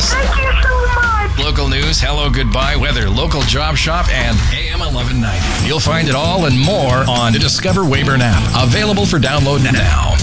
service. Thank you so much. Local news, hello, goodbye, weather, local job shop, and AM 1190. You'll find it all and more on the Discover Weyburn app. Available for download now.